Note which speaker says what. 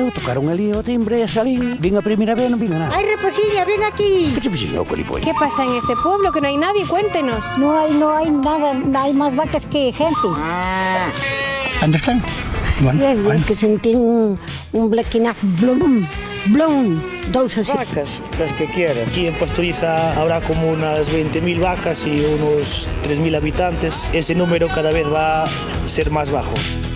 Speaker 1: Eu tocaron ali o timbre e salín. Vin a primeira vez e non vin nada.
Speaker 2: ¡Ay, Reposilla, ven aquí!
Speaker 1: Que che fixen, Colipollo?
Speaker 3: ¿Qué pasa en este pueblo? Que no hay nadie, cuéntenos.
Speaker 2: No hay nada, hay más vacas que gente.
Speaker 1: Onde están?
Speaker 2: Bien, que sentín un blequinazo, blum, blum, dous así.
Speaker 4: Vacas, las que quieras. Aquí en Pastoriza habrá como unas 20.000 vacas y unos 3.000 habitantes. Ese número cada vez va a ser más bajo.